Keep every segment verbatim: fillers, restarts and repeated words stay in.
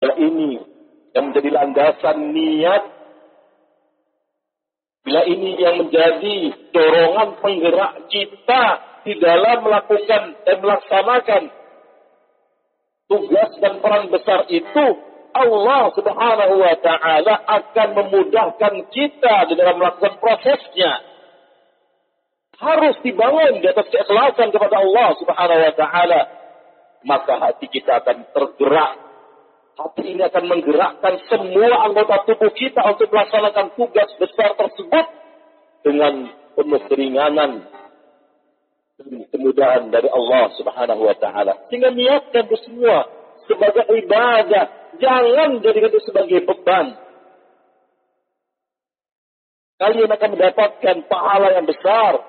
Bila ini yang menjadi landasan niat, bila ini yang menjadi dorongan penggerak kita di dalam melakukan dan melaksanakan tugas dan peran besar itu, Allah Subhanahu wa Ta'ala akan memudahkan kita di dalam melakukan prosesnya. Harus dibangun di atas keikhlasan kepada Allah Subhanahu wa Ta'ala. Maka hati kita akan tergerak. Hati ini akan menggerakkan semua anggota tubuh kita untuk melaksanakan tugas besar tersebut dengan penuh keringanan dan kemudahan dari Allah Subhanahu wa Ta'ala. Sehingga niatkan itu semua sebagai ibadah. Jangan jadikan itu sebagai beban. Kalian akan mendapatkan pahala yang besar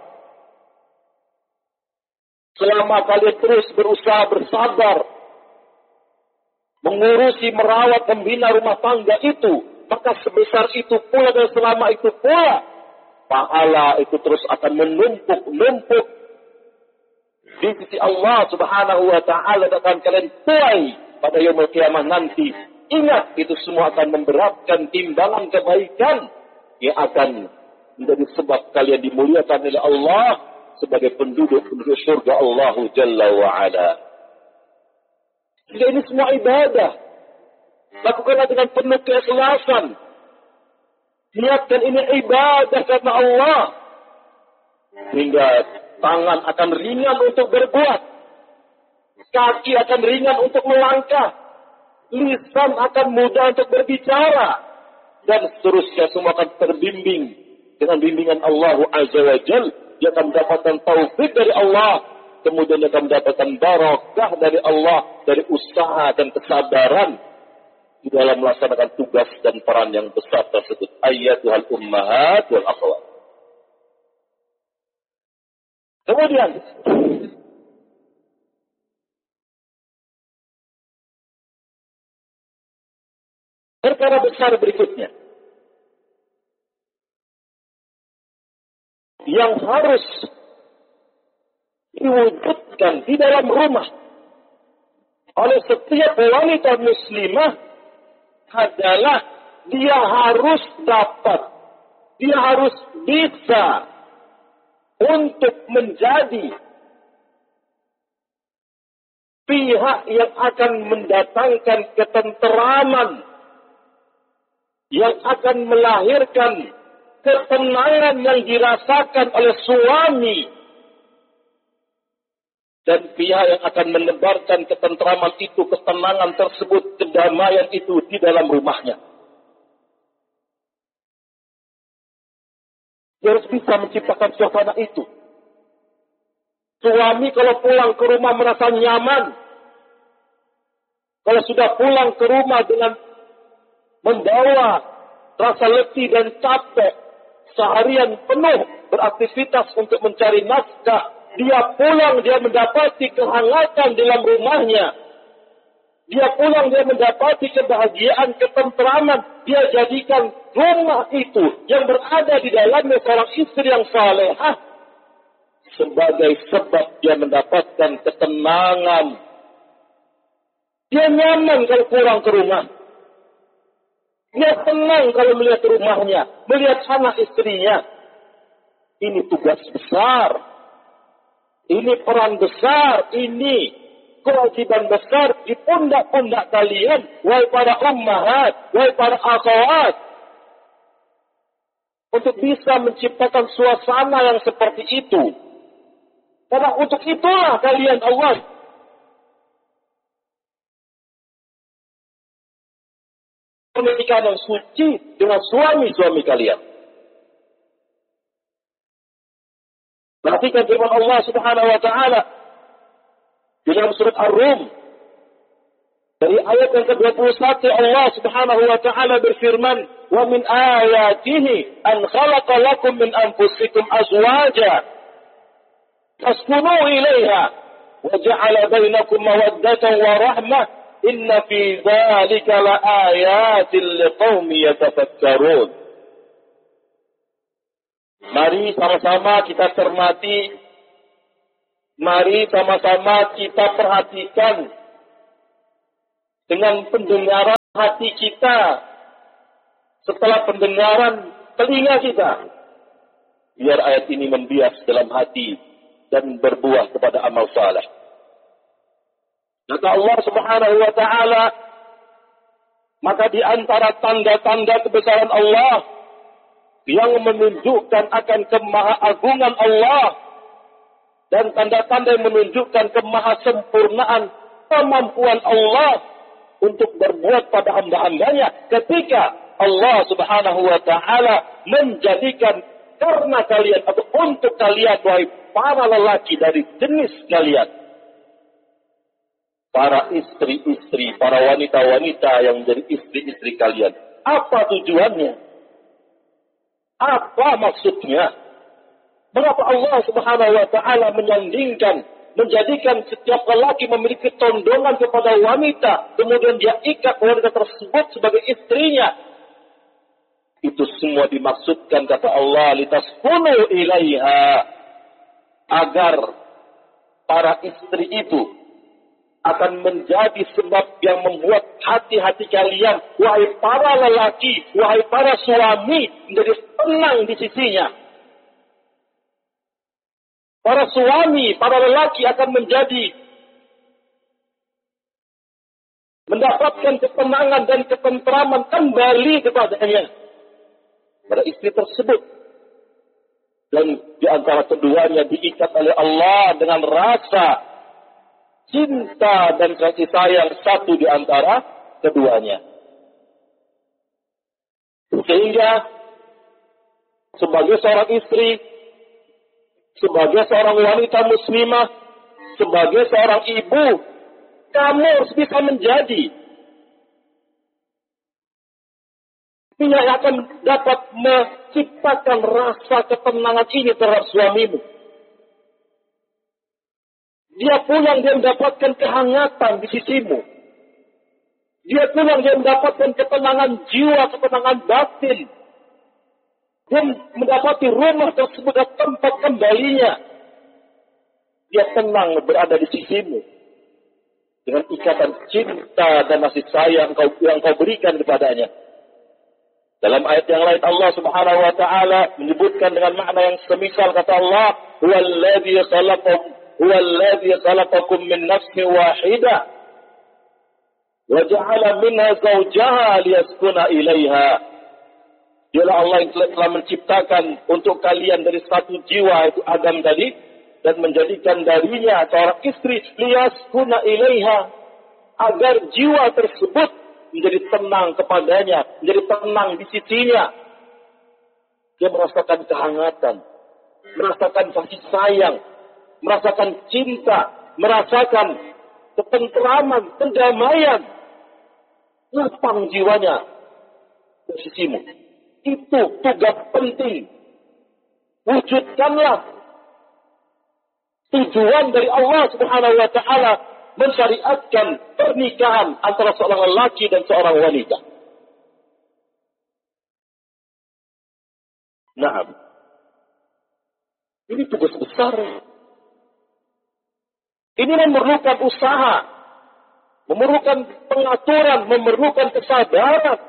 selama kalian terus berusaha bersabar mengurusi, merawat, membina rumah tangga itu. Maka sebesar itu pula dan selama itu pula pahala itu terus akan menumpuk-numpuk di sisi Allah Subhanahu wa Ta'ala, dan akan kalian tuai pada yaumul qiyamah nanti. Ingat, itu semua akan memberatkan timbangan kebaikan yang akan menjadi sebab kalian dimuliakan oleh Allah sebagai penduduk-penduduk surga Allah Jalla wa'ala. Jadi ini semua ibadah. Lakukanlah dengan penuh keikhlasan. Niatkan ini ibadah karena Allah. Hingga tangan akan ringan untuk berbuat. Kaki akan ringan untuk melangkah. Lisan akan mudah untuk berbicara. Dan seterusnya semua akan terbimbing dengan bimbingan Allah Azza wa Jalla. Dia akan mendapatkan taufik dari Allah. Kemudian dia akan mendapatkan barakah dari Allah. Dari usaha dan kesabaran di dalam melaksanakan tugas dan peran yang besar tersebut. Ayyatuhal ummahat wal akhwat. Kemudian perkara besar berikutnya yang harus diwujudkan di dalam rumah oleh setiap wanita muslimah adalah dia harus dapat, dia harus bisa untuk menjadi pihak yang akan mendatangkan ketenteraman, yang akan melahirkan ketenangan yang dirasakan oleh suami, dan pihak yang akan menebarkan ketenteraman itu, ketenangan tersebut, kedamaian itu di dalam rumahnya. Dia harus bisa menciptakan suasana itu. Suami kalau pulang ke rumah merasa nyaman, kalau sudah pulang ke rumah dengan membawa rasa letih dan capek, seharian penuh beraktivitas untuk mencari nafkah, dia pulang, dia mendapati kehangatan dalam rumahnya. Dia pulang, dia mendapati kebahagiaan, ketenteraman. Dia jadikan rumah itu yang berada di dalamnya seorang istri yang salehah sebagai sebab dia mendapatkan ketenangan. Dia nyaman kalau pulang ke rumah. Dia tenang kalau melihat rumahnya, melihat anak istrinya. Ini tugas besar. Ini peran besar, ini kewajiban besar di pundak-pundak kalian, wahai para ummahat, wahai para akhwat, untuk bisa menciptakan suasana yang seperti itu. Karena untuk itulah kalian Allah pernikahan yang suci dengan suami-suami kalian. Perhatikan firman Allah Subhanahu wa Ta'ala di dalam surat Ar-Rum. Dari ayat yang ke dua puluh satu Allah Subhanahu wa Ta'ala berfirman, "Wa min ayatihi an khalaqa lakum min anfusikum azwaja taskunu ilaiha wa ja'ala bainakum mawaddatan wa rahmah inna fi dzalika laayatin liqaumin yatafakkarun." Mari sama-sama kita cermati, mari sama-sama kita perhatikan dengan pendengaran hati kita, setelah pendengaran telinga kita. Biar ayat ini membias dalam hati dan berbuah kepada amal saleh. Kata Allah Subhanahu wa taala, maka di antara tanda-tanda kebesaran Allah yang menunjukkan akan kemahaagungan Allah dan tanda-tanda yang menunjukkan kemahasempurnaan kemampuan Allah untuk berbuat pada hamba-hambanya ketika Allah Subhanahu wa taala menjadikan karena kalian atau untuk kalian wahai para lelaki dari jenis kalian, para istri-istri, para wanita-wanita yang menjadi istri-istri kalian. Apa tujuannya? Apa maksudnya? Mengapa Allah Subhanahu wa taala menyandingkan, menjadikan setiap lelaki memiliki tondongan kepada wanita, kemudian dia ikat wanita tersebut sebagai istrinya? Itu semua dimaksudkan, kata Allah, litaskunu ilaiha, agar para istri itu akan menjadi sebab yang membuat hati-hati kalian, wahai para lelaki, wahai para suami, menjadi tenang di sisinya. Para suami, para lelaki akan menjadi mendapatkan ketenangan dan ketentraman kembali kepadanya, pada istri tersebut. Dan di antara keduanya diikat oleh Allah dengan rasa cinta dan kasih sayang satu di antara keduanya. Sehingga sebagai seorang istri, sebagai seorang wanita muslimah, sebagai seorang ibu, kamu harus bisa menjadi yang akan dapat menciptakan rasa ketenangan ini terhadap suamimu. Dia pulang, dia mendapatkan kehangatan di sisimu. Dia pulang, dia mendapatkan ketenangan jiwa, ketenangan batin. Dia mendapati rumah tersebut dan tempat kembalinya. Dia tenang berada di sisimu. Dengan ikatan cinta dan kasih sayang yang kau berikan kepadanya. Dalam ayat yang lain Allah Subhanahu wa taala menyebutkan dengan makna yang semisal, kata Allah, "Huwallazi khalaqakum huwallazi khalaqakum min nafsin wahidah wa ja'ala minha zawjaha liyaskuna ilaiha." Dialah Allah yang telah menciptakan untuk kalian dari satu jiwa, itu Adam tadi, dan menjadikan darinya seorang istri liyaskuna ilaiha, agar jiwa tersebut menjadi tenang kepadanya, menjadi tenang di sisinya. Dia merasakan kehangatan, merasakan kasih sayang, merasakan cinta, merasakan ketentraman, kedamaian. Lapang jiwanya di sisimu. Itu tugas penting. Wujudkanlah tujuan dari Allah Subhanahu wa taala mensyariatkan pernikahan antara seorang lelaki dan seorang wanita. Nah, ini tugas besar. Ini memerlukan usaha, memerlukan pengaturan, memerlukan kesabaran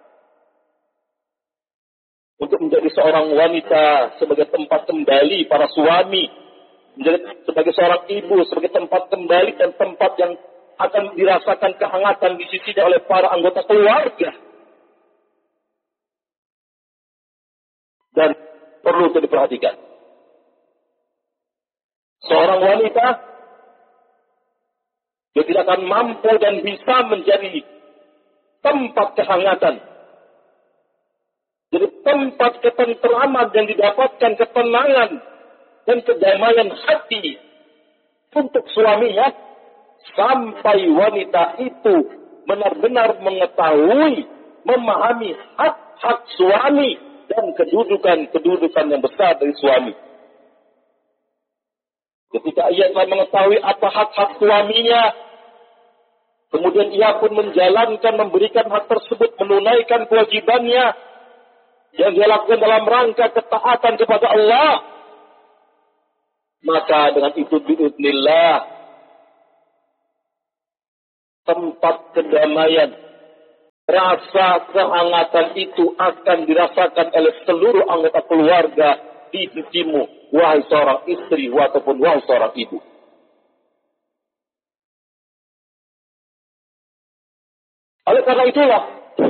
untuk menjadi seorang wanita sebagai tempat kembali para suami, menjadi sebagai seorang ibu, sebagai tempat kembali dan tempat yang akan dirasakan kehangatan di sisinya oleh para anggota keluarga. Dan perlu untuk diperhatikan, seorang wanita dia tidak akan mampu dan bisa menjadi tempat kehangatan, jadi tempat ketentraman yang didapatkan ketenangan dan kedamaian hati untuk suaminya, sampai wanita itu benar-benar mengetahui, memahami hak-hak suami dan kedudukan-kedudukan yang besar dari suami. Ketika ia telah mengetahui apa hak-hak suaminya, kemudian ia pun menjalankan, memberikan hak tersebut, menunaikan kewajibannya yang dia lakukan dalam rangka ketaatan kepada Allah, maka dengan itu biiznillah tempat kedamaian, rasa kehangatan itu akan dirasakan oleh seluruh anggota keluarga di sisimu, wahai seorang istri ataupun wahai seorang ibu. Oleh karena itulah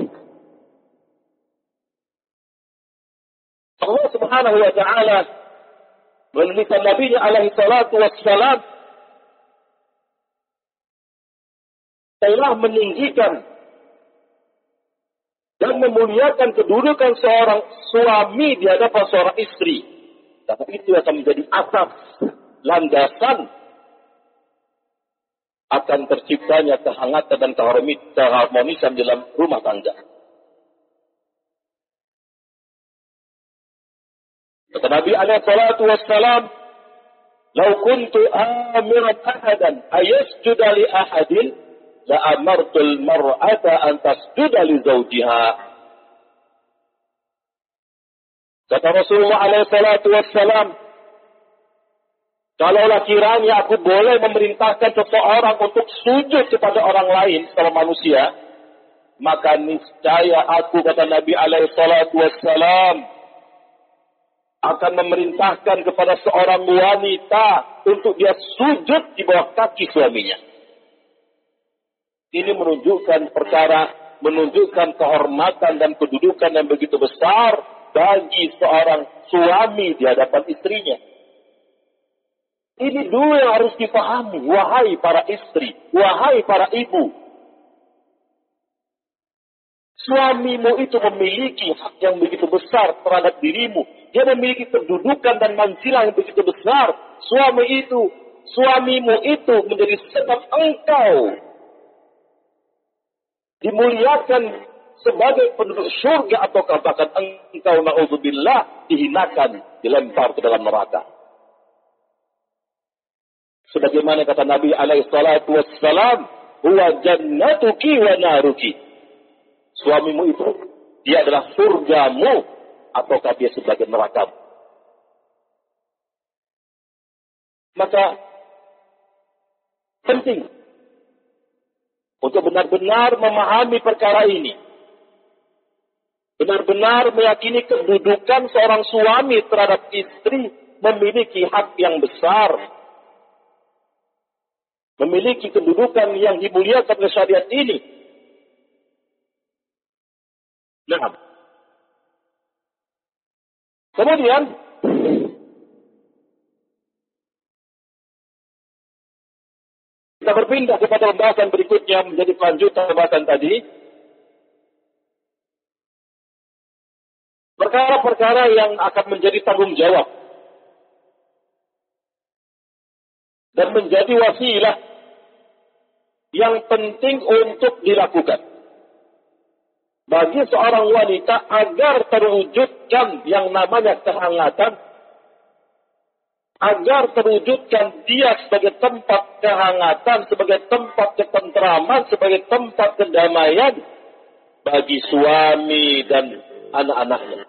Allah Subhanahu wa taala melalui Nabi-Nya alaihi salatu wassalam telah meninggikan dan memuliakan kedudukan seorang suami di hadapan seorang istri. Dan itu akan menjadi asas, landasan akan terciptanya kehangatan dan keharmonisan dalam rumah tangga. Kata Nabi alaihi salatu wassalam, "Lau kuntu amiran ahadan ayasjuda li ahadin la amartul mar'ata an tasjuda li zawjiha." Kata Rasulullah alaihi salatu wassalam, kalaulah kiranya aku boleh memerintahkan seseorang untuk sujud kepada orang lain sama manusia, maka niscaya aku, kata Nabi alaihi salatu wassalam, akan memerintahkan kepada seorang wanita untuk dia sujud di bawah kaki suaminya. Ini menunjukkan perkara, menunjukkan kehormatan dan kedudukan yang begitu besar bagi seorang suami di hadapan istrinya. Ini dulu yang harus dipahami, wahai para istri, wahai para ibu. Suamimu itu memiliki hak yang begitu besar terhadap dirimu. Dia memiliki kedudukan dan manzilah yang begitu besar. Suami itu, suamimu itu menjadi sebab engkau dimuliakan sebagai penduduk surga, atau bahkan engkau na'udzubillah dihinakan, dilempar ke dalam neraka. Sebagaimana kata Nabi alaihi salatu wassalam, huwa jannatuki wa naruki. Suamimu itu, dia adalah surgamu, ataukah dia sebagai nerakamu. Maka penting untuk benar-benar memahami perkara ini. Benar-benar meyakini kedudukan seorang suami terhadap istri memiliki hak yang besar. Memiliki kedudukan yang dimuliakan oleh syariat ini. Nah, kemudian kita berpindah kepada pembahasan berikutnya menjadi kelanjutan pembahasan tadi. Perkara-perkara yang akan menjadi tanggung jawab dan menjadi wasilah yang penting untuk dilakukan bagi seorang wanita agar terwujudkan yang namanya kehangatan, agar terwujudkan dia sebagai tempat kehangatan, sebagai tempat ketentraman, sebagai tempat kedamaian bagi suami dan anak-anaknya.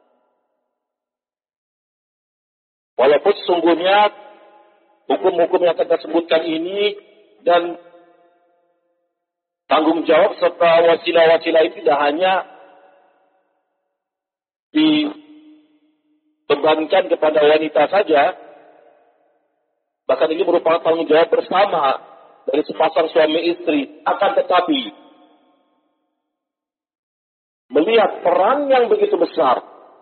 Walaupun sesungguhnya hukum-hukum yang kita sebutkan ini dan tanggung jawab serta wasilah-wasilah itu tidak hanya dibebankan kepada wanita saja, bahkan ini merupakan tanggung jawab bersama dari sepasang suami istri. Akan tetapi, melihat peran yang begitu besar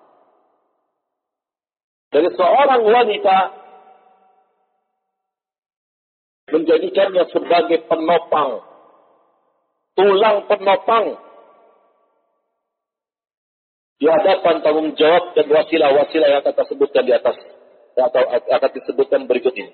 dari seorang wanita, menjadikannya sebagai penopang, tulang penopang di hadapan tanggung jawab dan wasilah-wasilah yang akan disebutkan di atas atau akan disebutkan berikut ini.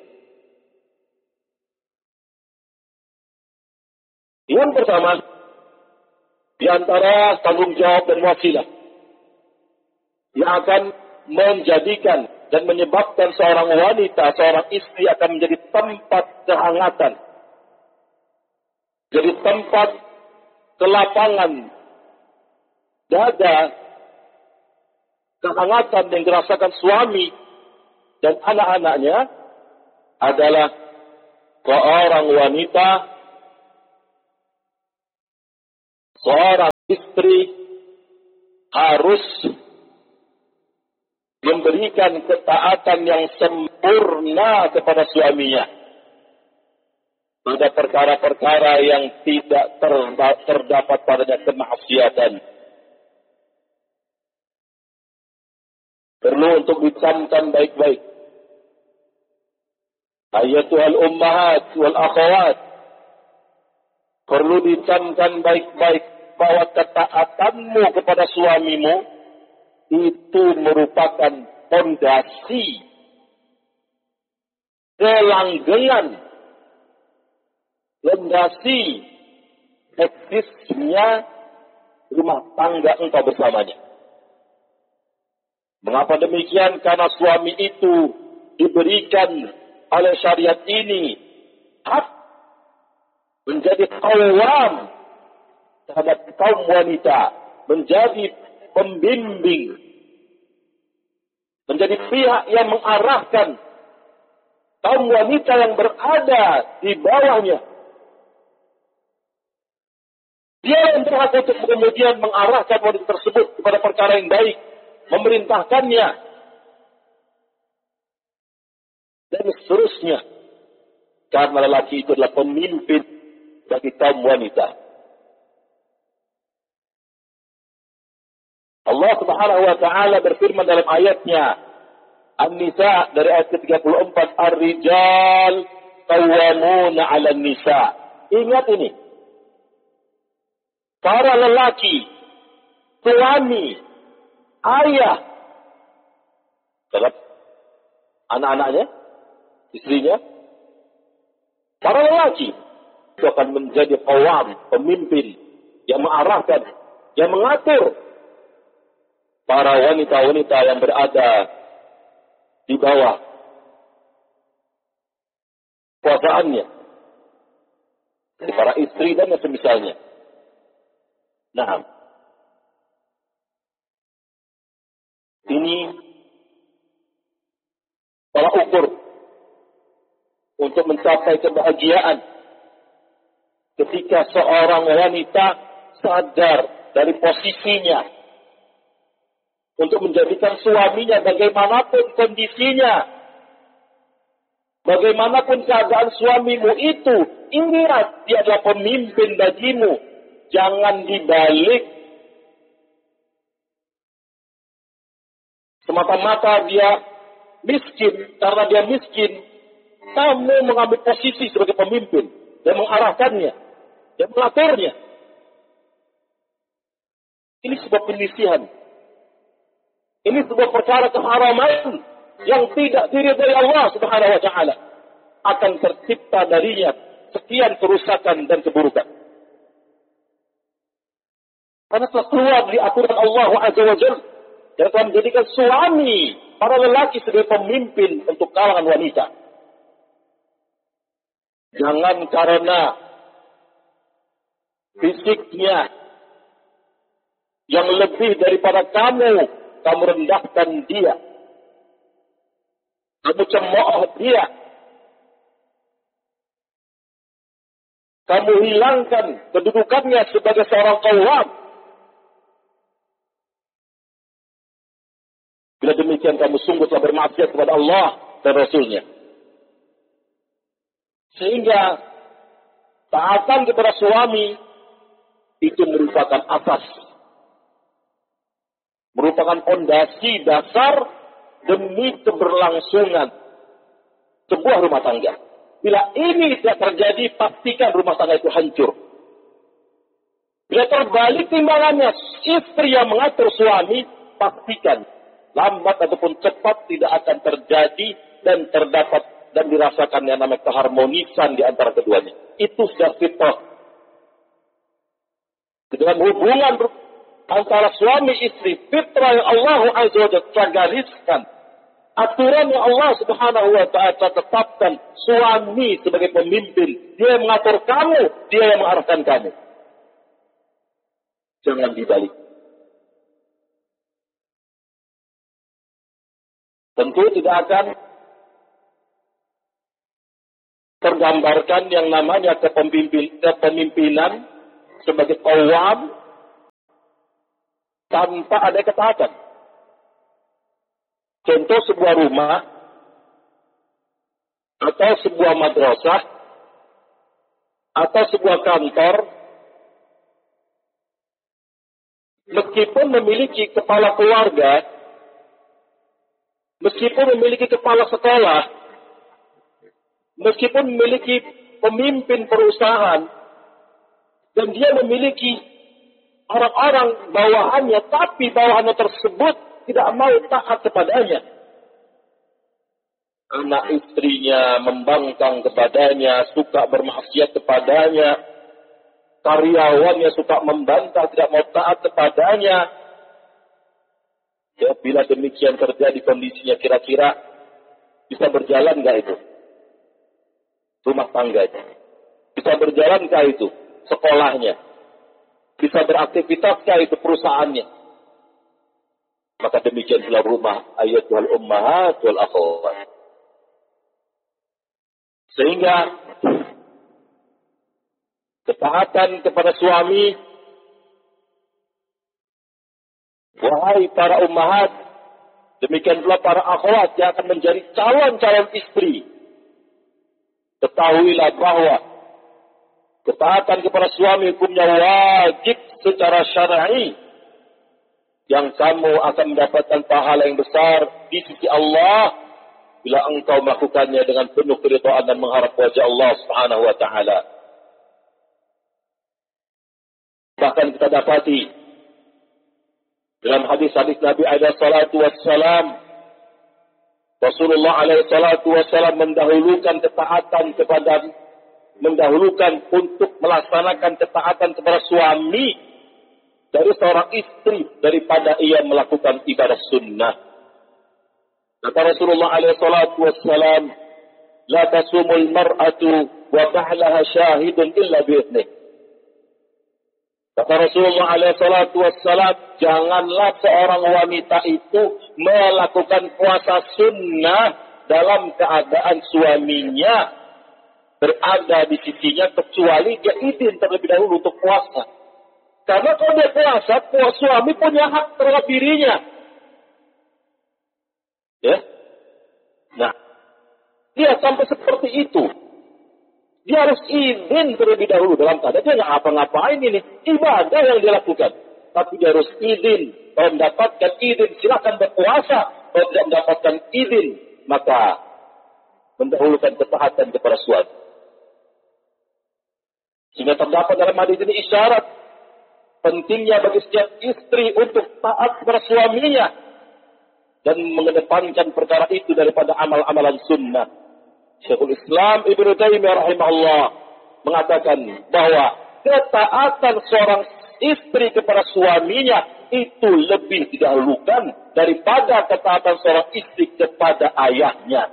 Yang pertama, di antara tanggung jawab dan wasilah yang akan menjadikan dan menyebabkan seorang wanita, seorang istri akan menjadi tempat kehangatan, jadi tempat kelapangan dada, kehangatan yang dirasakan suami dan anak-anaknya adalah seorang wanita, seorang istri harus memberikan ketaatan yang sempurna kepada suaminya pada perkara-perkara yang tidak terdapat padanya kemaksiatan. Perlu untuk dicamkan baik-baik. Ayatuhal ummahat wal akhawat, perlu dicamkan baik-baik bahwa ketaatanmu kepada suamimu itu merupakan fondasi kelanggengan, fondasi eksisnya rumah tangga engkau bersamanya. Mengapa demikian? Karena suami itu diberikan oleh syariat ini hak menjadi qawwam terhadap kaum wanita, menjadi pembimbing, menjadi pihak yang mengarahkan kaum wanita yang berada di bawahnya. Dia yang berhak untuk kemudian mengarahkan wanita tersebut kepada perkara yang baik, memerintahkannya, dan seterusnya. Karena lelaki itu adalah pemimpin bagi kaum wanita. Allah Subhanahu wa taala berfirman dalam ayatnya An-Nisa dari ayat ke tiga puluh empat, Ar-rijal qawwamuna 'alan nisa. Ingat ini. Para lelaki, suami, ayah terhadap anak-anaknya, istrinya, para lelaki itu akan menjadi qawwam, pemimpin yang mengarahkan, yang mengatur para wanita-wanita yang berada di bawah kuasaannya, dari para istri dan semisalnya. Nah, ini tolak ukur untuk mencapai kebahagiaan ketika seorang wanita sadar dari posisinya untuk menjadikan suaminya bagaimanapun kondisinya, bagaimanapun keadaan suamimu itu, ingat dia adalah pemimpin bagimu. Jangan dibalik semata-mata dia miskin, karena dia miskin kamu mengambil posisi sebagai pemimpin dan mengarahkannya dan mengaturnya. Ini sebuah penyisihan. Ini sebuah perkara keharaman yang tidak diridhai Allah Subhanahu wa taala. Akan tercipta darinya sekian kerusakan dan keburukan. Karena telah keluar dari aturan Allah Azza wa Jalla dan telah menjadikan suami para lelaki sebagai pemimpin untuk kalangan wanita. Jangan karena fisiknya yang lebih daripada kamu, kamu rendahkan dia. Kamu cemooh dia. Kamu hilangkan kedudukannya sebagai seorang qawwam. Bila demikian kamu sungguh telah bermaksiat kepada Allah dan Rasul-Nya. Sehingga taatan kepada suami itu merupakan asas, merupakan fondasi dasar demi keberlangsungan sebuah rumah tangga. Bila ini tidak terjadi, pastikan rumah tangga itu hancur. Bila terbalik timbangannya, istri yang mengatur suami, pastikan lambat ataupun cepat tidak akan terjadi dan terdapat dan dirasakan yang namanya keharmonisan di antara keduanya. Itu sudah fitrah. Dengan hubungan antara suami istri, fitrah yang Allah Azza wa Jalla gariskan, aturan yang Allah Subhanahu wa taala tetapkan, suami sebagai pemimpin, dia yang mengatur kamu, dia yang mengarahkan kamu. Jangan dibalik. Tentu tidak akan tergambarkan yang namanya kepemimpin, kepemimpinan sebagai qawwam tanpa ada ketaatan. Contoh sebuah rumah atau sebuah madrasah atau sebuah kantor, meskipun memiliki kepala keluarga, meskipun memiliki kepala sekolah, meskipun memiliki pemimpin perusahaan, dan dia memiliki orang-orang bawahannya, tapi bawahannya tersebut tidak mau taat kepadanya. Anak istrinya membangkang kepadanya, suka bermaksiat kepadanya, karyawannya suka membantah, tidak mau taat kepadanya. Ya, bila demikian terjadi kondisinya, kira-kira bisa berjalan nggak itu rumah tangganya? Bisa berjalankah itu sekolahnya? Bisa beraktivitas itu perusahaannya? Maka demikian pula rumah ayatul ummahat wal akhwat. Sehingga ketaatan kepada suami, wahai para ummahat, demikian pula para akhwat yang akan menjadi calon-calon istri, ketahuilah bahwa ketaatan kepada suami hukumnya wajib secara syar'i, yang kamu akan mendapatkan pahala yang besar di sisi Allah bila engkau melakukannya dengan penuh keridhaan dan mengharap wajah Allah Subhanahu wa taala. Bahkan kita dapati dalam hadis-hadis Nabi alaihi salatu wassalam, Rasulullah alaihi salatu wassalam mendahulukan ketaatan kepada mendahulukan untuk melaksanakan ketaatan kepada suami dari seorang istri daripada ia melakukan ibadah sunnah. Kata Rasulullah alaihi salatu wassalam, la tasumul mar'atu wa bahlaha syahidun illa bi'idnih. Kata Rasulullah alaihi salatu wassalam, janganlah seorang wanita itu melakukan puasa sunnah dalam keadaan suaminya berada di sisinya, kecuali dia izin terlebih dahulu untuk puasa. Karena kalau dia puasa, puasa suami punya hak terhadap dirinya. Ya, nah, dia sampai seperti itu. Dia harus izin terlebih dahulu dalam keadaan dia nggak apa-ngapain ini, ibadah yang dilakukan. Tapi dia harus izin. Kalau mendapatkan izin, silakan berpuasa. Kalau tidak mendapatkan izin, maka mendahulukan ketaatan kepada suami. Sehingga terdapat dalam hadis ini isyarat pentingnya bagi setiap istri untuk taat kepada suaminya dan mengedepankan perkara itu daripada amal-amalan sunnah. Syekhul Islam Ibnu Taimiyah rahimahullah mengatakan bahwa ketaatan seorang istri kepada suaminya itu lebih didahulukan daripada ketaatan seorang istri kepada ayahnya.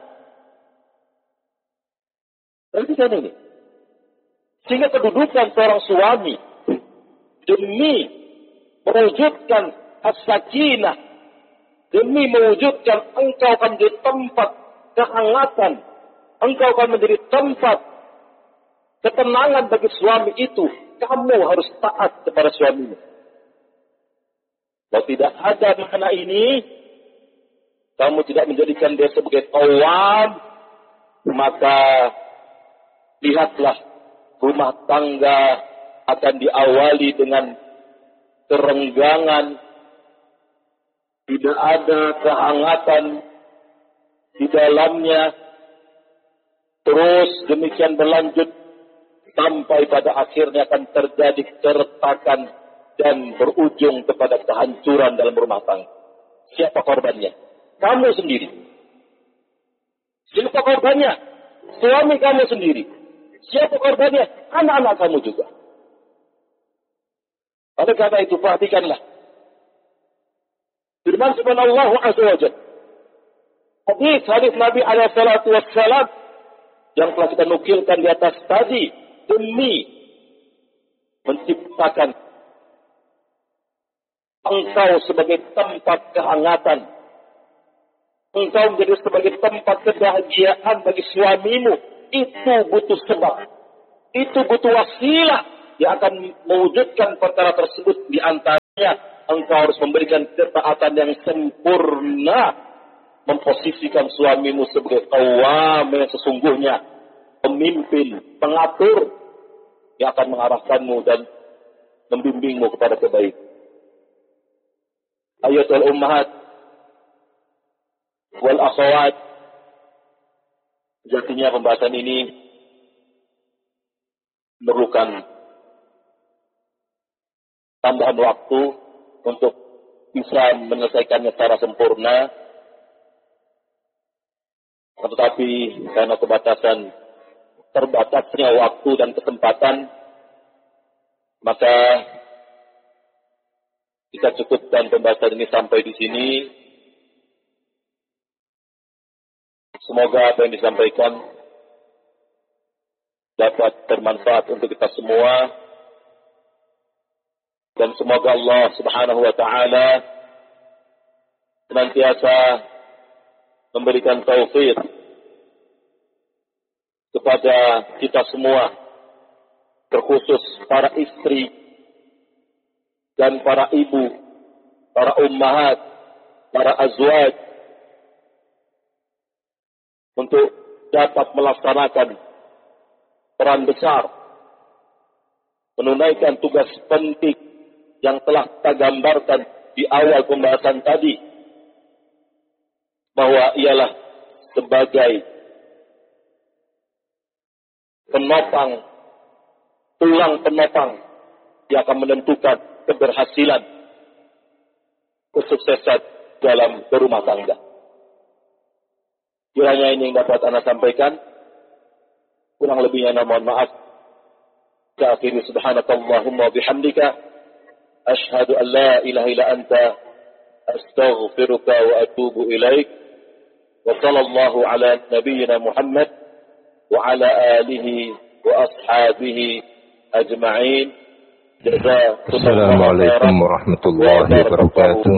Perhatikan ini. Sehingga kedudukan seorang suami demi mewujudkan as-sakinah, demi mewujudkan engkau akan menjadi tempat kehangatan, engkau akan menjadi tempat ketenangan bagi suami itu, kamu harus taat kepada suamimu. Kalau tidak ada makna ini, kamu tidak menjadikan dia sebagai kawan, maka lihatlah rumah tangga akan diawali dengan kerenggangan. Tidak ada kehangatan di dalamnya. Terus demikian berlanjut sampai pada akhirnya akan terjadi keretakan dan berujung kepada kehancuran dalam rumah tangga. Siapa korbannya? Kamu sendiri. Siapa korbannya? Suami kamu sendiri. Siapa korbannya? Anak-anak kamu juga. Oleh karena itu perhatikanlah firman subhanallah azza wa jalla. Hadis hadis Nabi alaihi salatu wassalam yang telah kita nukilkan di atas tadi, demi menciptakan engkau sebagai tempat kehangatan, engkau menjadi sebagai tempat kebahagiaan bagi suamimu, itu butuh sebab, itu butuh wasilah yang akan mewujudkan perkara tersebut di antara engkau harus memberikan ketaatan yang sempurna, memposisikan suamimu sebagai qawwam yang sesungguhnya, pemimpin, pengatur yang akan mengarahkanmu dan membimbingmu kepada kebaikan. Ayatul ummahat wal akhawat, sejatinya pembahasan ini memerlukan tambahan waktu untuk bisa menyelesaikannya secara sempurna. Tetapi karena keterbatasan terbatasnya waktu dan kesempatan, maka kita cukupkan pembahasan ini sampai di sini. Semoga apa yang disampaikan dapat bermanfaat untuk kita semua. Dan semoga Allah Subhanahu wa ta'ala senantiasa memberikan taufik kepada kita semua, terkhusus para istri dan para ibu, para ummahat, para azwaj, untuk dapat melaksanakan peran besar, menunaikan tugas penting yang telah kita gambarkan di awal pembahasan tadi, bahwa ialah sebagai penopang, tulang penopang yang akan menentukan keberhasilan, kesuksesan dalam berumah tangga. Kiranya ini yang dapat Anda sampaikan. Kurang lebihnya mohon maaf. Akhiri subhanakallahumma bihamdika asyhadu an la ilaha illa anta astaghfiruka wa atubu ilaik. Wa sallallahu ala nabiyyina Muhammad wa ala alihi wa ashabihi ajma'in. Assalamualaikum warahmatullahi wabarakatuh.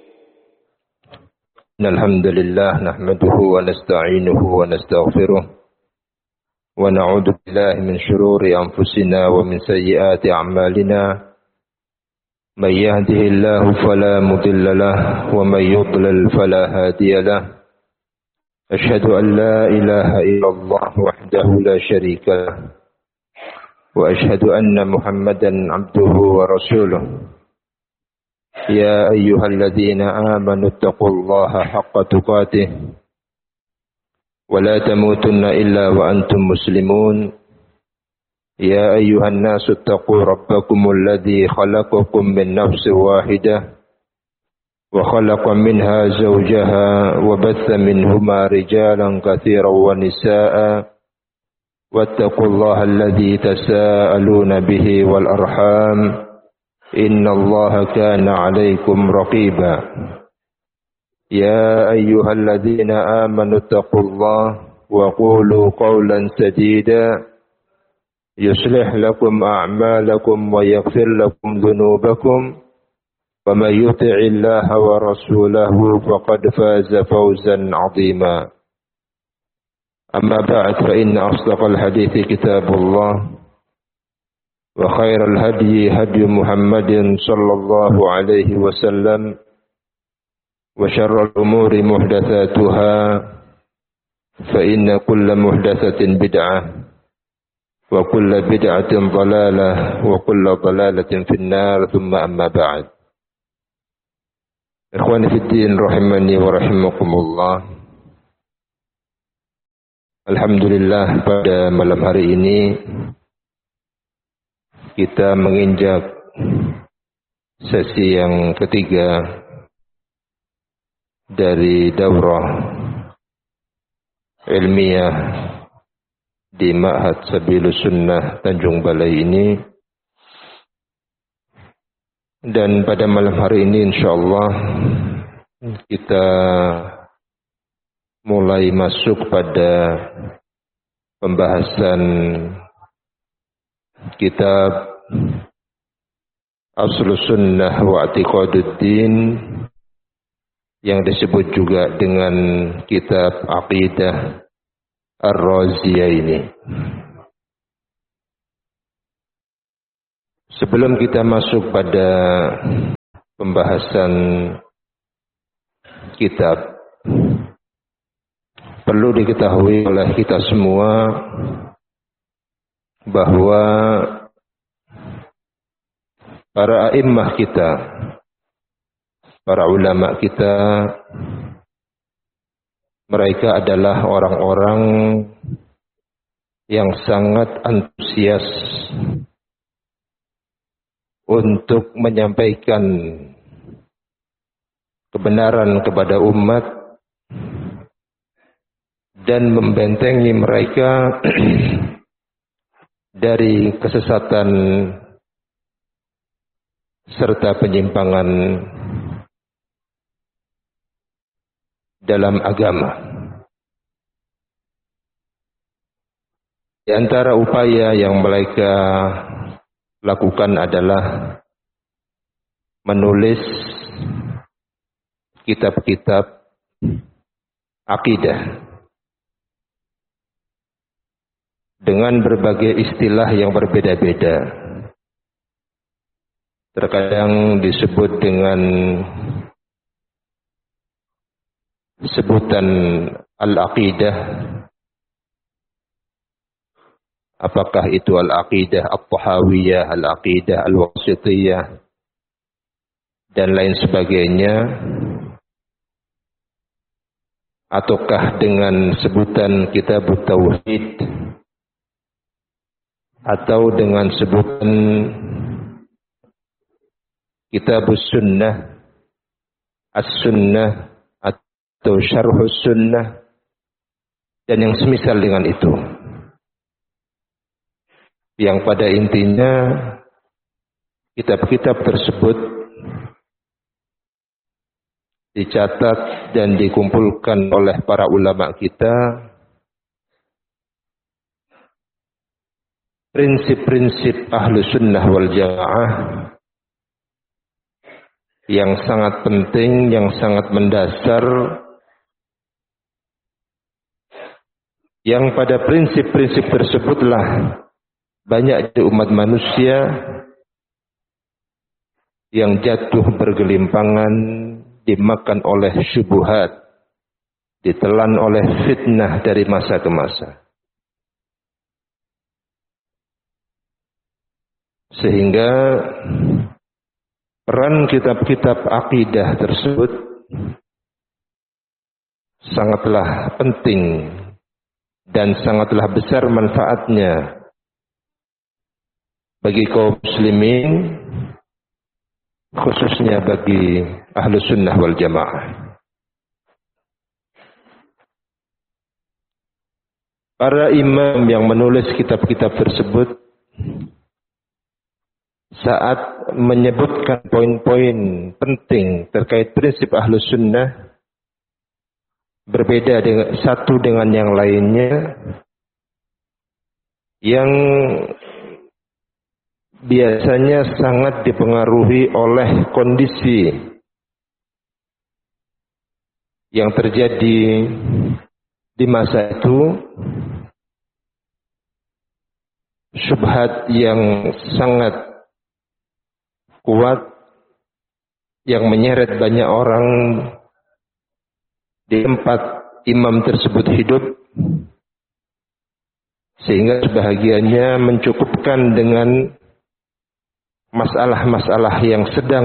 Alhamdulillah nahmaduhu wa nasta'inuhu wa nastaghfiruh wa na'udzu billahi min shururi anfusina wa min sayyiati a'malina. من يهده الله فلا مضل له ومن يضلل فلا هادي له. أشهد أن لا إله إلا الله وحده لا شريك له وأشهد أن محمدا عبده ورسوله. يا أيها الذين آمنوا اتقوا الله حق تقاته ولا تموتن إلا وأنتم مسلمون. يا أيها الناس اتقوا ربكم الذي خلقكم من نفس واحدة وخلق منها زوجها وبث منهما رجالا كثيرا ونساء واتقوا الله الذي تساءلون به والأرحام إن الله كان عليكم رقيبا. يا أيها الذين آمنوا اتقوا الله وقولوا قولا سديدا يصلح لكم أعمالكم ويغفر لكم ذنوبكم ومن يطع الله ورسوله فقد فاز فوزا عظيما. أما بعد فإن أصدق الحديث كتاب الله وخير الهدي هدي محمد صلى الله عليه وسلم وشر الأمور محدثاتها فإن كل محدثة بدعة وكل بدعة ضلالة وكل ضلالة في النار ثم أما بعد. Ikhwani fi din rahimani wa rahimakumullah. Alhamdulillah pada malam hari ini kita menginjak sesi yang ketiga dari daurah ilmiah di Ma'had Sabilus Sunnah Tanjung Balai ini. Dan pada malam hari ini insyaallah kita mulai masuk pada pembahasan kitab Aslus Sunnah wa I'tiqaduddin yang disebut juga dengan kitab Aqidah Ar-Raziyah ini. Sebelum kita masuk pada pembahasan kitab. Perlu diketahui oleh kita semua bahwa para a'immah kita, para ulama kita, mereka adalah orang-orang yang sangat antusias untuk menyampaikan kebenaran kepada umat dan membentengi mereka dari kesesatan serta penyimpangan dalam agama. Di antara upaya yang mereka lakukan adalah menulis kitab-kitab akidah dengan berbagai istilah yang berbeda-beda. Terkadang disebut dengan sebutan al-aqidah. Apakah itu al-aqidah at-tahawiyah, al-aqidah al-wasitiyah, dan lain sebagainya. Ataukah dengan sebutan kitab tauhid, atau dengan sebutan kitab sunnah, as-sunnah, atau syarhus sunnah, dan yang semisal dengan itu. Yang pada intinya kitab-kitab tersebut dicatat dan dikumpulkan oleh para ulama kita prinsip-prinsip ahlu sunnah wal jamaah yang sangat penting, yang sangat mendasar, yang pada prinsip-prinsip tersebutlah banyak di umat manusia yang jatuh bergelimpangan, dimakan oleh syubhat, ditelan oleh fitnah dari masa ke masa. Sehingga peran kitab-kitab akidah tersebut sangatlah penting dan sangatlah besar manfaatnya bagi kaum muslimin, khususnya bagi ahlu sunnah wal jamaah. Para imam yang menulis kitab-kitab tersebut saat menyebutkan poin-poin penting terkait prinsip ahlu sunnah, berbeda dengan satu dengan yang lainnya, yang biasanya sangat dipengaruhi oleh kondisi yang terjadi di masa itu, syubhat yang sangat kuat yang menyeret banyak orang di tempat imam tersebut hidup, sehingga sebahagiannya mencukupkan dengan masalah-masalah yang sedang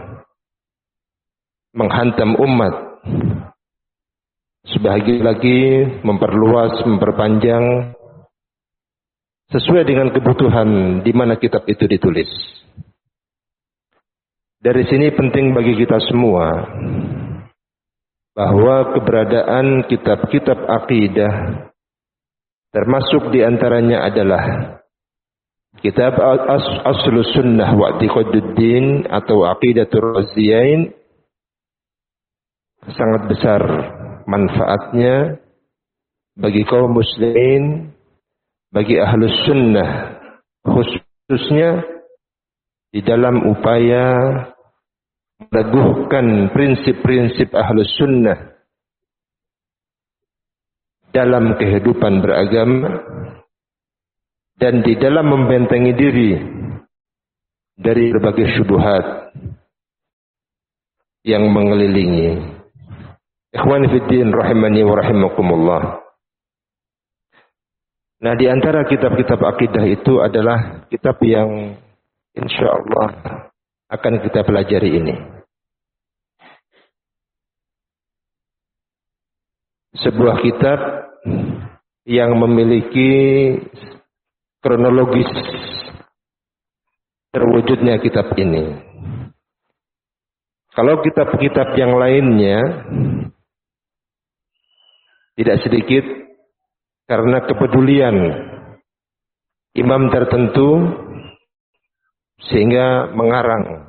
menghantam umat. Sebahagian lagi memperluas, memperpanjang sesuai dengan kebutuhan di mana kitab itu ditulis. Dari sini penting bagi kita semua bahwa keberadaan kitab-kitab akidah, termasuk di antaranya adalah kitab As Aslus Sunnah wa I'tiqaduddin atau Aqidatur Raziyain, sangat besar manfaatnya bagi kaum muslimin, bagi ahlus sunnah, khususnya di dalam upaya meneguhkan prinsip-prinsip ahlus sunnah dalam kehidupan beragama, dan di dalam membentengi diri dari berbagai syubhat yang mengelilingi. Ikhwani fiddin rahimani wa rahimakumullah. Nah, di antara kitab-kitab akidah itu adalah kitab yang insyaallah akan kita pelajari ini. Sebuah kitab yang memiliki kronologis terwujudnya kitab ini. Kalau kitab-kitab yang lainnya tidak sedikit karena kepedulian imam tertentu sehingga mengarang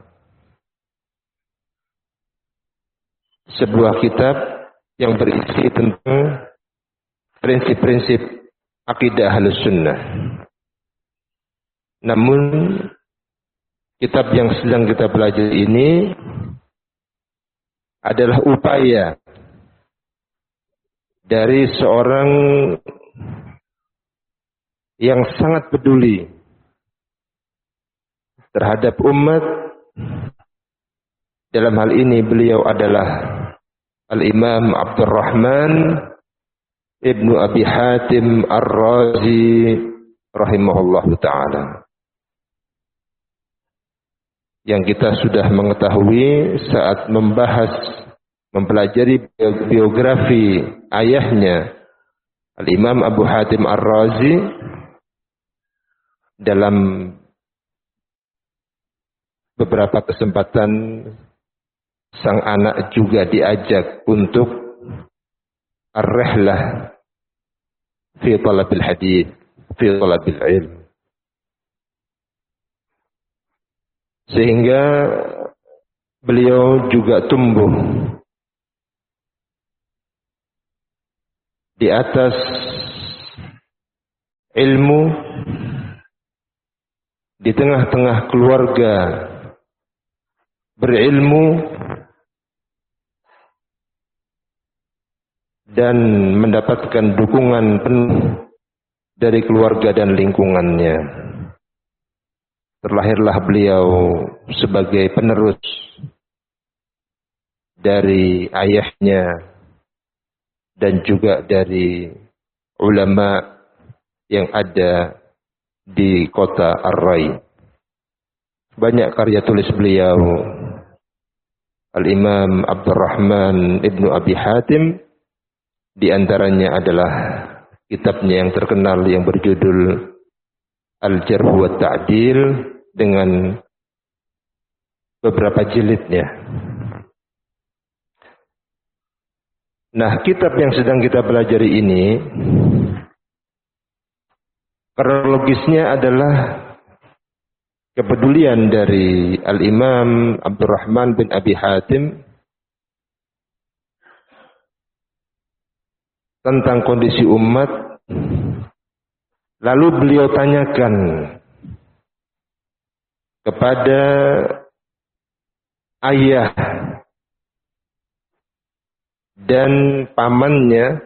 sebuah kitab yang berisi tentang prinsip-prinsip akidah Ahlus Sunnah. Namun kitab yang sedang kita pelajari ini adalah upaya dari seorang yang sangat peduli terhadap umat. Dalam hal ini beliau adalah Al-Imam Abdurrahman Ibnu Abi Hatim Ar-Razi rahimahullahu ta'ala. Yang kita sudah mengetahui saat membahas, mempelajari biografi ayahnya Al-Imam Abu Hatim Ar-Razi, dalam beberapa kesempatan sang anak juga diajak untuk ar-rihlah fi talabil hadith, fi talabil ilm. Sehingga beliau juga tumbuh di atas ilmu, di tengah-tengah keluarga berilmu, dan mendapatkan dukungan penuh dari keluarga dan lingkungannya. Terlahirlah beliau sebagai penerus dari ayahnya dan juga dari ulama yang ada di kota Ar-Rai. Banyak karya tulis beliau. Al-Imam Abdurrahman Ibnu Abi Hatim, di antaranya adalah kitabnya yang terkenal yang berjudul Al-Jarh wa Ta'dil dengan beberapa jilidnya. Nah, kitab yang sedang kita pelajari ini kronologisnya adalah kepedulian dari Al-Imam Abdurrahman bin Abi Hatim tentang kondisi umat. Lalu beliau tanyakan kepada ayah dan pamannya.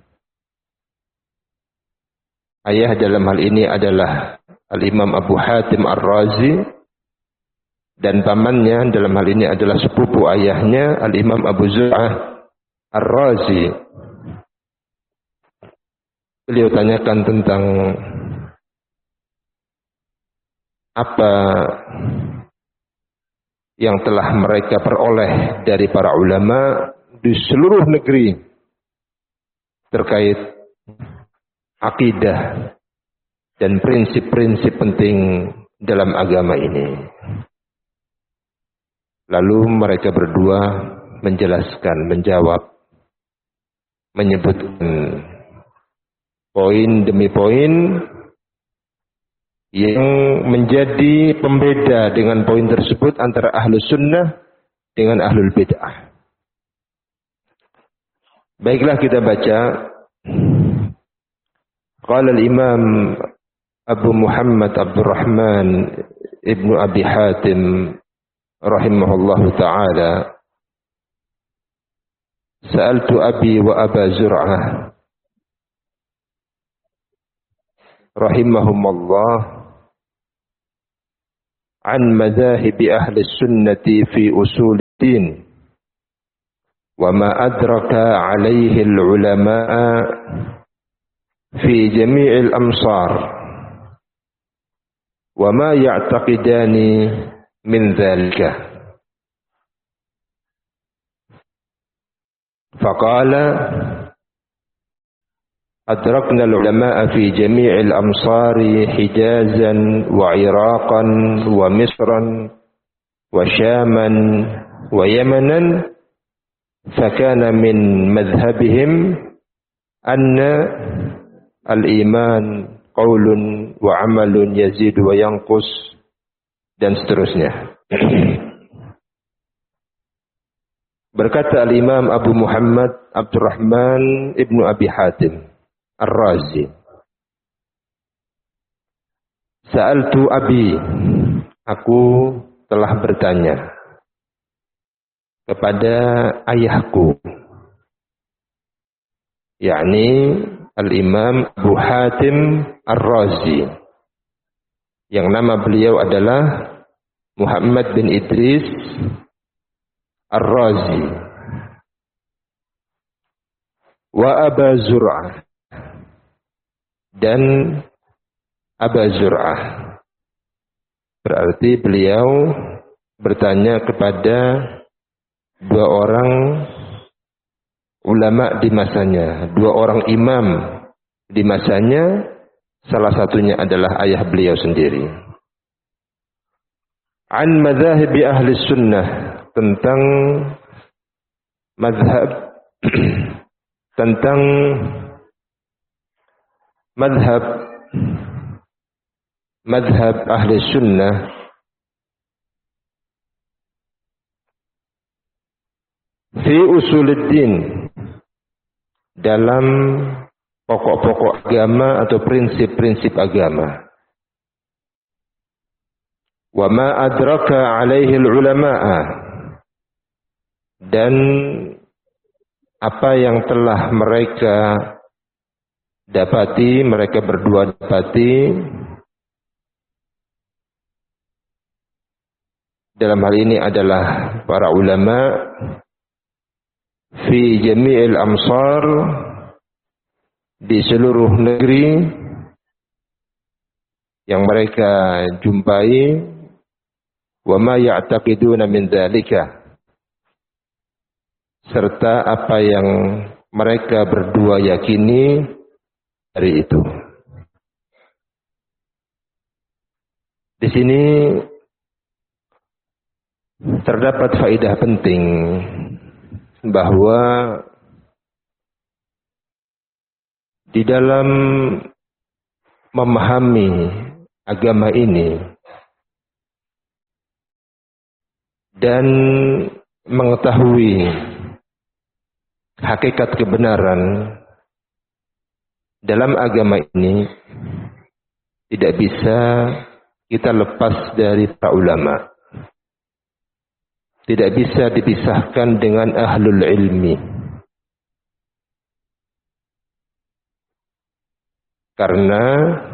Ayah dalam hal ini adalah Al-Imam Abu Hatim Ar-Razi, dan pamannya dalam hal ini adalah sepupu ayahnya Al-Imam Abu Zur'ah Ar-Razi. Beliau tanyakan tentang apa yang telah mereka peroleh dari para ulama di seluruh negeri terkait akidah dan prinsip-prinsip penting dalam agama ini. Lalu mereka berdua menjelaskan, menjawab, menyebutkan poin demi poin yang menjadi pembeda dengan poin tersebut antara Ahlus Sunnah dengan Ahlul Bid'ah. Baiklah, kita baca. Qala al-Imam Abu Muhammad Abdurrahman Ibnu Abi Hatim rahimahullahu ta'ala, Sa'altu Abi wa Aba Zur'ah rahimahumullah an madhahib ahli sunnati fi usul din wa ma adraka alaihi al-ulama'a fi jami'il amsar wa ma ya'taqidani min dhalika. Faqala adrakna al-ulama'a fi jami'il amsari Hijazan wa Iraqan wa Misran wa Syaman wa Yamanan fakana min madhhabihim anna al-iman qaulun wa amalun yazid wa yanqus, dan seterusnya. Berkata al-Imam Abu Muhammad Abdurrahman ibnu Abi Hatim Ar-Razi, Sa'altu Abi, aku telah bertanya kepada ayahku, yakni al-Imam Abu Hatim Ar-Razi, yang nama beliau adalah Muhammad bin Idris Ar-Razi, wa Aba Zur'ah, dan Aba Zur'ah. Berarti beliau bertanya kepada dua orang ulama di masanya, dua orang imam di masanya, salah satunya adalah ayah beliau sendiri. An madhahibi ahli sunnah, tentang madhab tentang madhab madhab ahli sunnah fi usuluddin, dalam pokok-pokok agama atau prinsip-prinsip agama. Wa ma adraka alaihi ulama'a, dan apa yang telah mereka dapati, mereka berdua dapati dalam hal ini adalah para ulama fi jami'il amsar, di seluruh negeri yang mereka jumpai, wa ma ya'taqiduna min dzalika, serta apa yang mereka berdua yakini dari itu. Di sini terdapat faedah penting bahwa di dalam memahami agama ini dan mengetahui hakikat kebenaran dalam agama ini, tidak bisa kita lepas dari para ulama. Tidak bisa dipisahkan dengan ahlul ilmi. Karena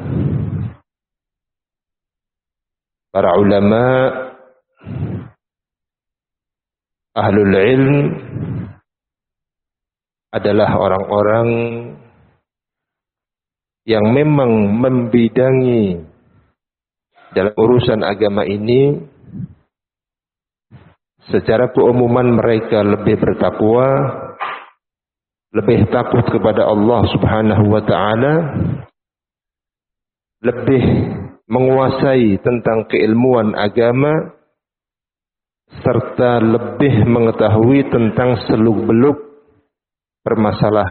para ulama, ahlul ilm adalah orang-orang yang memang membidangi dalam urusan agama ini. Secara keumuman mereka lebih bertakwa, lebih takut kepada Allah Subhanahu wa ta'ala, lebih menguasai tentang keilmuan agama, serta lebih mengetahui tentang seluk-beluk permasalahan.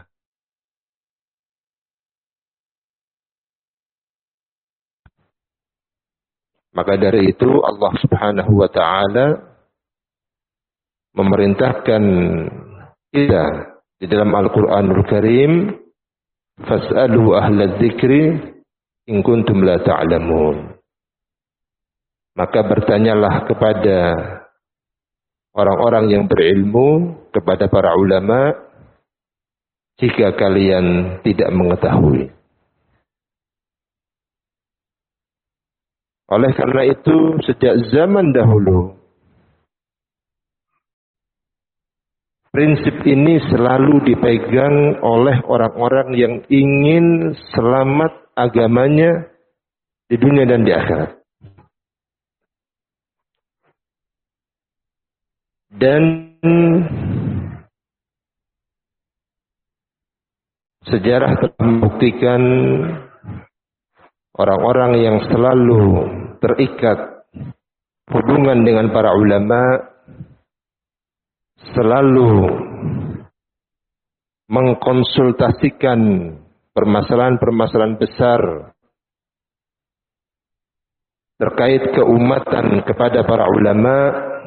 Maka dari itu Allah Subhanahu wa ta'ala memerintahkan kita di dalam Al-Qur'anul Karim, fas'alu ahla dzikri in kuntum la ta'lamun. Maka bertanyalah kepada orang-orang yang berilmu, kepada para ulama, jika kalian tidak mengetahui. Oleh karena itu, sejak zaman dahulu, prinsip ini selalu dipegang oleh orang-orang yang ingin selamat agamanya di dunia dan di akhirat. Dan sejarah telah membuktikan orang-orang yang selalu terikat hubungan dengan para ulama, selalu mengkonsultasikan permasalahan-permasalahan besar terkait keumatan kepada para ulama,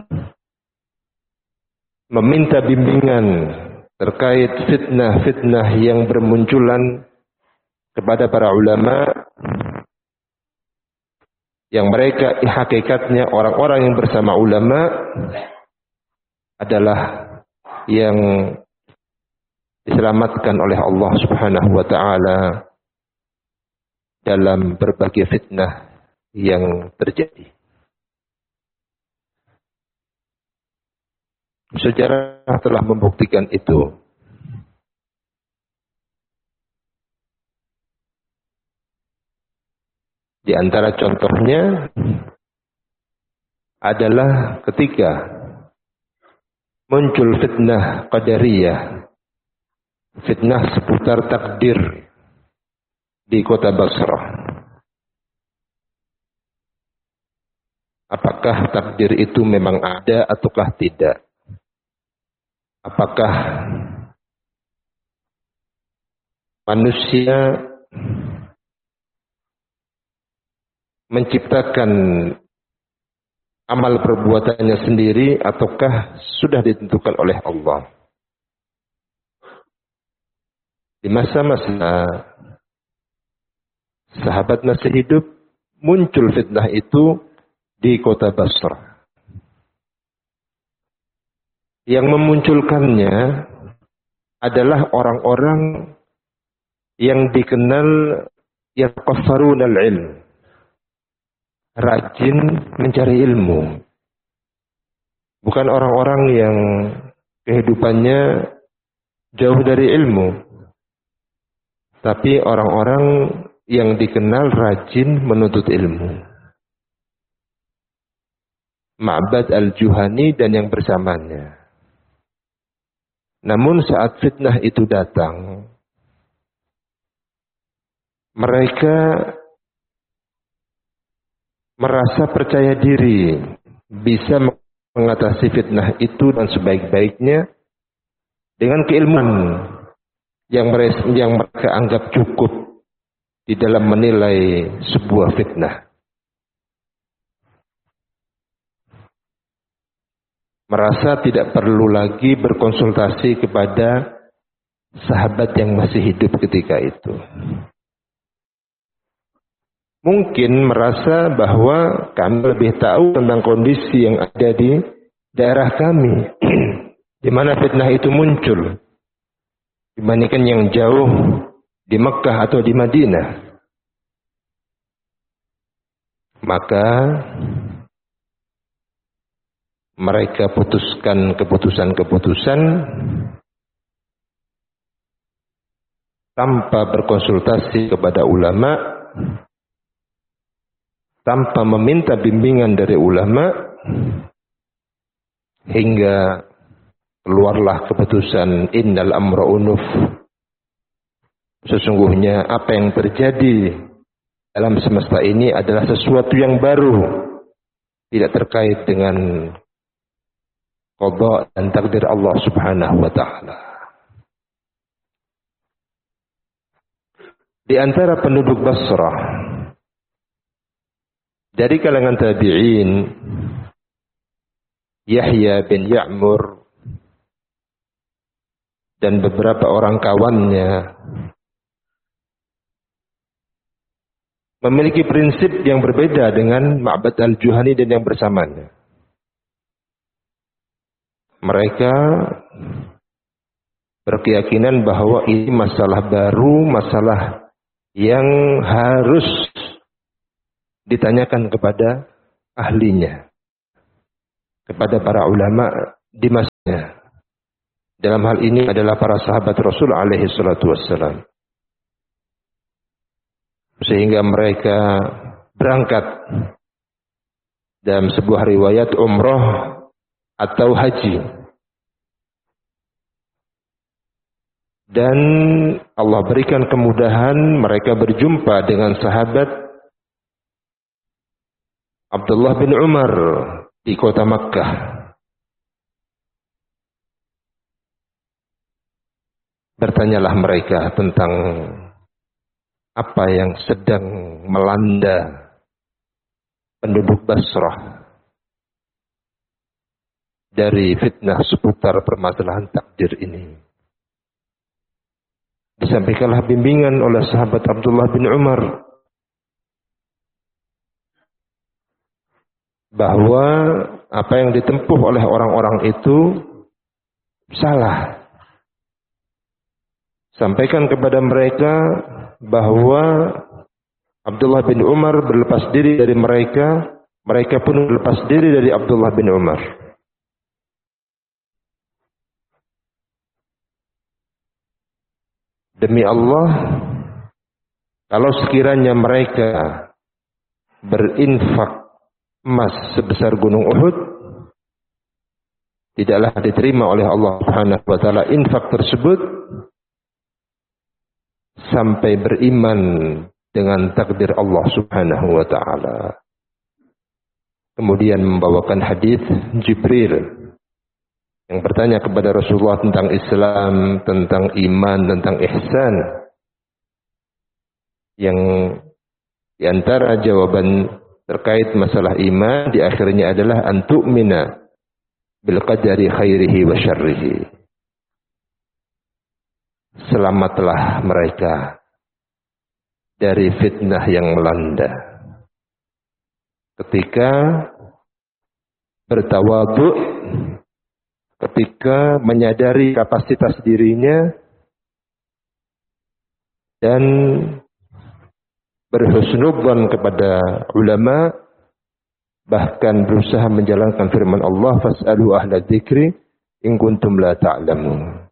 meminta bimbingan terkait fitnah-fitnah yang bermunculan kepada para ulama, yang mereka hakikatnya orang-orang yang bersama ulama adalah yang diselamatkan oleh Allah Subhanahu wa taala dalam berbagai fitnah yang terjadi. Sejarah telah membuktikan itu. Di antara contohnya adalah ketika muncul fitnah Qadariyah, fitnah seputar takdir di kota Basrah. Apakah takdir itu memang ada ataukah tidak? Apakah manusia menciptakan amal perbuatannya sendiri ataukah sudah ditentukan oleh Allah? Di masa-masa sahabat masih hidup, muncul fitnah itu di kota Basrah. Yang memunculkannya adalah orang-orang yang dikenal yataqaffaruna al-ilm, rajin mencari ilmu. Bukan orang-orang yang kehidupannya jauh dari ilmu, tapi orang-orang yang dikenal rajin menuntut ilmu. Ma'bad al-Juhani dan yang bersamanya. Namun saat fitnah itu datang, mereka merasa percaya diri bisa mengatasi fitnah itu dan sebaik-baiknya dengan keilmuan yang mereka, yang mereka anggap cukup di dalam menilai sebuah fitnah. Merasa tidak perlu lagi berkonsultasi kepada sahabat yang masih hidup ketika itu. Mungkin merasa bahwa kami lebih tahu tentang kondisi yang ada di daerah kami, di mana fitnah itu muncul, dibandingkan yang jauh di Mekah atau di Madinah. Maka mereka putuskan keputusan-keputusan tanpa berkonsultasi kepada ulama, tanpa meminta bimbingan dari ulama, hingga keluarlah keputusan innal amra unuf. Sesungguhnya apa yang terjadi dalam semesta ini adalah sesuatu yang baru, tidak terkait dengan qada dan takdir Allah Subhanahu wa taala. Di antara penduduk Basrah dari kalangan tabi'in, Yahya bin Ya'mur dan beberapa orang kawannya memiliki prinsip yang berbeda dengan Ma'bad al-Juhani dan yang bersamanya. Mereka berkeyakinan bahwa ini masalah baru, masalah yang harus ditanyakan kepada ahlinya, kepada para ulama di masanya. Dalam hal ini adalah para sahabat Rasul alaihi salatu wassalam. Sehingga mereka berangkat dalam sebuah riwayat umroh atau haji. Dan Allah berikan kemudahan mereka berjumpa dengan sahabat Abdullah bin Umar di kota Makkah. Bertanyalah mereka tentang apa yang sedang melanda penduduk Basrah dari fitnah seputar permasalahan takdir ini. Disampaikanlah bimbingan oleh sahabat Abdullah bin Umar bahwa apa yang ditempuh oleh orang-orang itu salah. Sampaikan kepada mereka bahwa Abdullah bin Umar berlepas diri dari mereka, mereka pun berlepas diri dari Abdullah bin Umar. Demi Allah, kalau sekiranya mereka berinfak emas sebesar gunung Uhud, tidaklah diterima oleh Allah Subhanahu wa taala infak tersebut sampai beriman dengan takdir Allah Subhanahu wa taala. Kemudian membawakan hadis Jibril yang bertanya kepada Rasulullah tentang Islam, tentang iman, tentang ihsan. Yang di antara jawaban terkait masalah iman di akhirnya adalah antu'mina bil qadari khairihi wa syarrihi. Selamatlah mereka dari fitnah yang melanda. Ketika bertawadhu, ketika menyadari kapasitas dirinya dan berhusnudzon kepada ulama, bahkan berusaha menjalankan firman Allah, fas'alu ahla dzikri in kuntum la ta'lamun.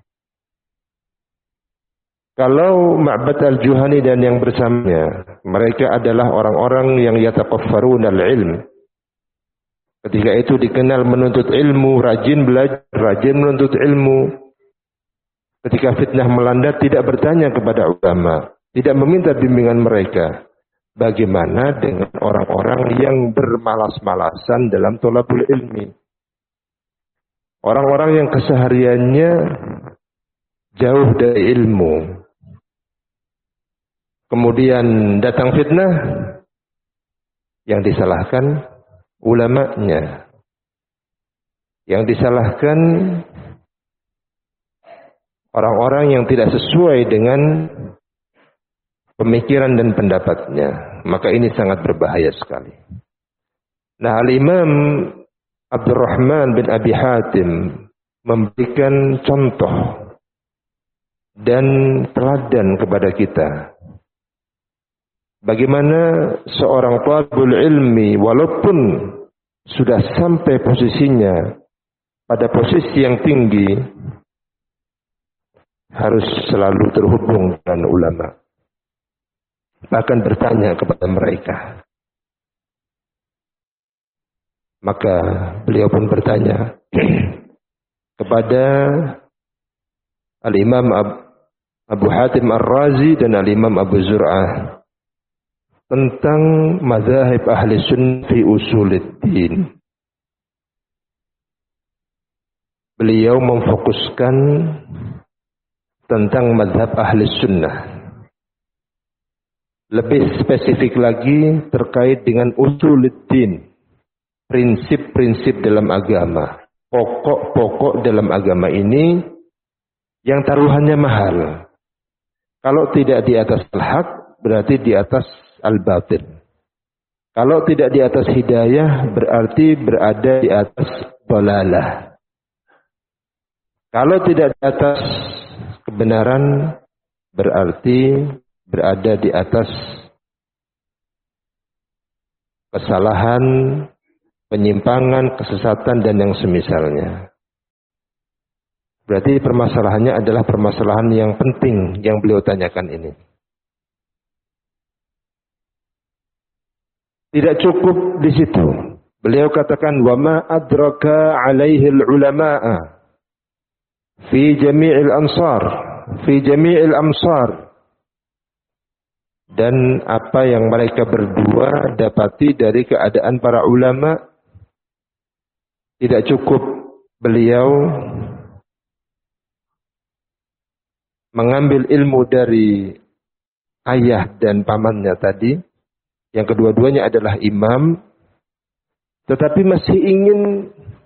Kalau Ma'bad al-Juhani dan yang bersamanya, mereka adalah orang-orang yang yataqaffarun al-ilm. Ketika itu dikenal menuntut ilmu, rajin belajar, rajin menuntut ilmu. Ketika fitnah melanda tidak bertanya kepada ulama, tidak meminta bimbingan mereka. Bagaimana dengan orang-orang yang bermalas-malasan dalam thalabul ilmi? Orang-orang yang kesehariannya jauh dari ilmu. Kemudian datang fitnah, yang disalahkan ulamanya. Yang disalahkan orang-orang yang tidak sesuai dengan pemikiran dan pendapatnya. Maka ini sangat berbahaya sekali. Nah, Al-Imam Abdurrahman bin Abi Hatim memberikan contoh dan teladan kepada kita. Bagaimana seorang talibul ilmi walaupun sudah sampai posisinya pada posisi yang tinggi harus selalu terhubung dengan ulama. Bahkan bertanya kepada mereka. Maka beliau pun bertanya kepada Al-Imam Abu Hatim Ar-Razi dan Al-Imam Abu Zur'ah tentang mazhab ahli sunnah fi usuluddin. Beliau memfokuskan tentang mazhab ahli sunnah. Lebih spesifik lagi terkait dengan usuluddin, prinsip-prinsip dalam agama, pokok-pokok dalam agama ini yang taruhannya mahal. Kalau tidak di atas al-haq, berarti di atas al-batil. Kalau tidak di atas hidayah, berarti berada di atas dalalah. Kalau tidak di atas kebenaran, berarti berada di atas kesalahan, penyimpangan, kesesatan, dan yang semisalnya. Berarti permasalahannya adalah permasalahan yang penting yang beliau tanyakan ini. Tidak cukup di situ. Beliau katakan wa ma adraka alaihi ulama'a fi jami'il ansar, fi jami'il amsar. Dan apa yang mereka berdua dapati dari keadaan para ulama, tidak cukup beliau mengambil ilmu dari ayah dan pamannya tadi, yang kedua-duanya adalah imam, tetapi masih ingin